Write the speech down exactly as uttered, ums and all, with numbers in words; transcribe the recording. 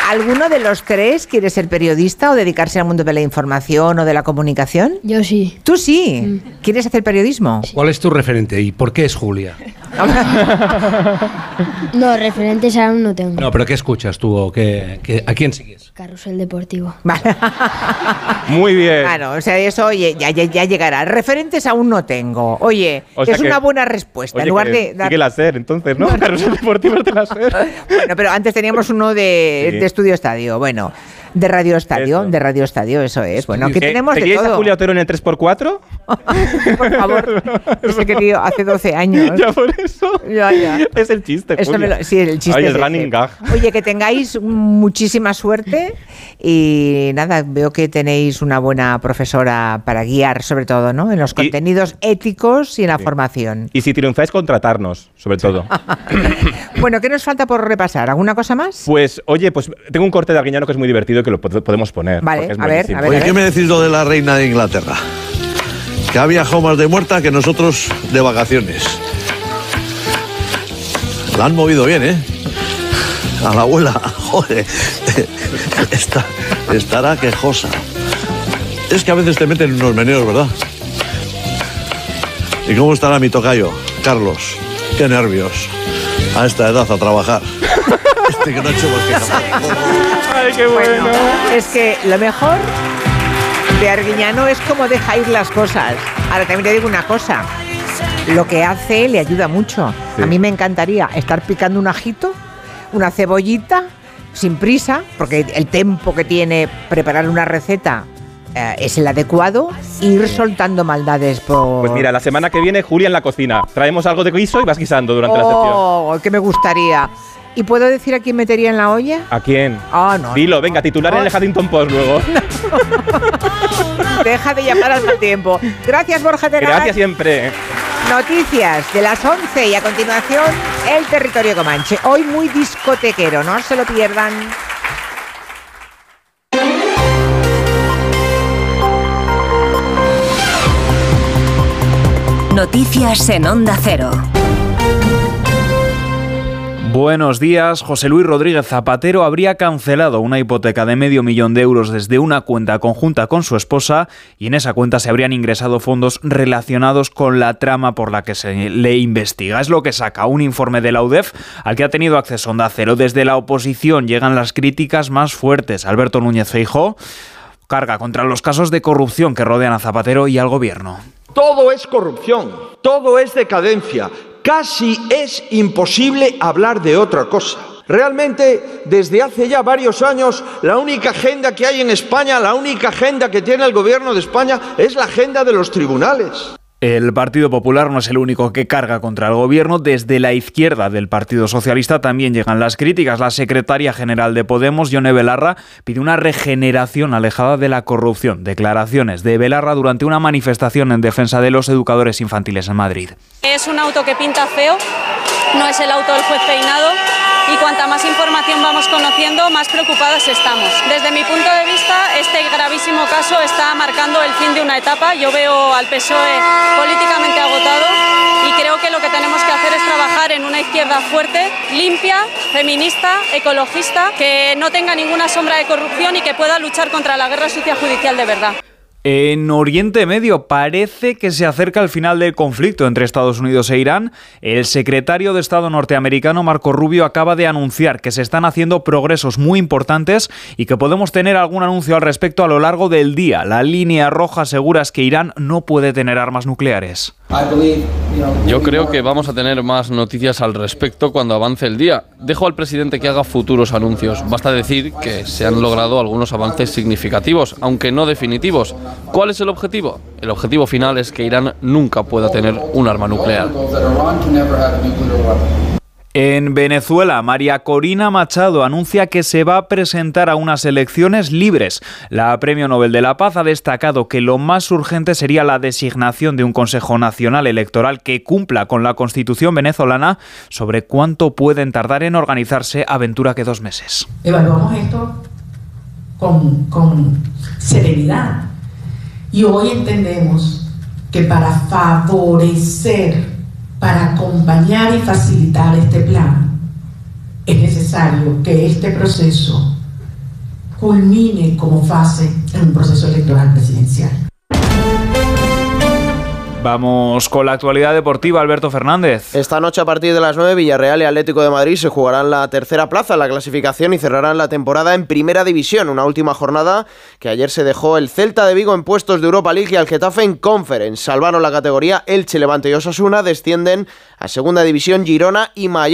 ¿Alguno de los tres quiere ser periodista o dedicarse al mundo de la información o de la comunicación? Yo sí. ¿Tú sí? Mm. ¿Quieres hacer periodismo? Sí. ¿Cuál es tu referente y por qué es Julia? No, referentes aún no tengo. No, pero ¿qué escuchas tú o qué, qué, a quién sigues? Carrusel Deportivo. Vale. Muy bien. Claro, o sea, eso oye, ya, ya, ya llegará. Referentes aún no tengo. Oye, o sea es que, una buena respuesta. Oye, en lugar que de dar... sigue la SER, entonces, ¿no? Carrusel Deportivo es de la SER. Bueno, pero antes teníamos uno de, sí. de Estudio Estadio. Bueno, de Radio Estadio, eso. de Radio Estadio, eso es. Bueno, aquí tenemos de todo. ¿Seguíais a Julia Otero en el tres por cuatro? Por favor, ese querido hace doce años. Ya por eso. Ya, ya. Es el chiste, Eso me lo, sí, el chiste. Ay, es el running ese. gag. Oye, que tengáis muchísima suerte y nada, veo que tenéis una buena profesora para guiar, sobre todo, ¿no? En los y, contenidos éticos y en la sí. formación. Y si triunfáis, contratarnos, sobre todo. Bueno, ¿qué nos falta por repasar? ¿Alguna cosa más? Pues, oye, pues tengo un corte de Arguiñano que es muy divertido que lo podemos poner. Vale, a ver, a ver. Oye, ¿qué me decís lo de la reina de Inglaterra? Que ha viajado más de muerta que nosotros de vacaciones. La han movido bien, ¿eh? A la abuela, joder. Está, estará quejosa. Es que a veces te meten unos meneos, ¿verdad? ¿Y cómo estará mi tocayo, Carlos? Qué nervios. A esta edad a trabajar. Este que no ha hecho más que jamás. Ay, qué bueno. bueno. Es que lo mejor de Arguiñano es cómo deja ir las cosas. Ahora también te digo una cosa. Lo que hace le ayuda mucho. Sí. A mí me encantaría estar picando un ajito, una cebollita, sin prisa, porque el tempo que tiene preparar una receta eh, es el adecuado, ir soltando maldades por... Pues mira, la semana que viene, Julia en la cocina. Traemos algo de guiso y vas guisando durante oh, la sección. ¡Oh, que me gustaría! ¿Y puedo decir a quién metería en la olla? ¿A quién? Ah, oh, no. Dilo, venga, titular oh. en el Huffington Post luego. Deja de llamar al mal tiempo. Gracias, Borja Terán. Gracias siempre. Noticias de las once y a continuación el territorio comanche. Hoy muy discotequero, no se lo pierdan. Noticias en Onda Cero. Buenos días. José Luis Rodríguez Zapatero habría cancelado una hipoteca de medio millón de euros desde una cuenta conjunta con su esposa y en esa cuenta se habrían ingresado fondos relacionados con la trama por la que se le investiga. Es lo que saca un informe de la U D E F al que ha tenido acceso Onda Cero. Desde la oposición llegan las críticas más fuertes. Alberto Núñez Feijóo carga contra los casos de corrupción que rodean a Zapatero y al gobierno. Todo es corrupción, todo es decadencia. Casi es imposible hablar de otra cosa. Realmente, desde hace ya varios años, la única agenda que hay en España, la única agenda que tiene el gobierno de España es la agenda de los tribunales. El Partido Popular no es el único que carga contra el gobierno. Desde la izquierda del Partido Socialista también llegan las críticas. La secretaria general de Podemos, Yone Belarra, pide una regeneración alejada de la corrupción. Declaraciones de Belarra durante una manifestación en defensa de los educadores infantiles en Madrid. Es un auto que pinta feo, no es el auto del juez Peinado. Y cuanta más información vamos conociendo, más preocupados estamos. Desde mi punto de vista, este gravísimo caso está marcando el fin de una etapa. Yo veo al P S O E políticamente agotado y creo que lo que tenemos que hacer es trabajar en una izquierda fuerte, limpia, feminista, ecologista, que no tenga ninguna sombra de corrupción y que pueda luchar contra la guerra sucia judicial de verdad. En Oriente Medio parece que se acerca el final del conflicto entre Estados Unidos e Irán. El secretario de Estado norteamericano Marco Rubio acaba de anunciar que se están haciendo progresos muy importantes y que podemos tener algún anuncio al respecto a lo largo del día. La línea roja asegura es que Irán no puede tener armas nucleares. Yo creo que vamos a tener más noticias al respecto cuando avance el día. Dejo al presidente que haga futuros anuncios. Basta decir que se han logrado algunos avances significativos, aunque no definitivos. ¿Cuál es el objetivo? El objetivo final es que Irán nunca pueda tener un arma nuclear. En Venezuela, María Corina Machado anuncia que se va a presentar a unas elecciones libres. La Premio Nobel de la Paz ha destacado que lo más urgente sería la designación de un Consejo Nacional Electoral que cumpla con la Constitución venezolana. Sobre cuánto pueden tardar en organizarse, aventura que dos meses. Evaluamos esto con, con serenidad y hoy entendemos que para favorecer, para acompañar y facilitar este plan, es necesario que este proceso culmine como fase en un proceso electoral presidencial. Vamos con la actualidad deportiva, Alberto Fernández. Esta noche a partir de las nueve, Villarreal y Atlético de Madrid se jugarán la tercera plaza en la clasificación y cerrarán la temporada en Primera División. Una última jornada que ayer se dejó el Celta de Vigo en puestos de Europa League y al Getafe en Conference. Salvaron la categoría Elche, Levante y Osasuna, descienden a Segunda División Girona y Mallorca.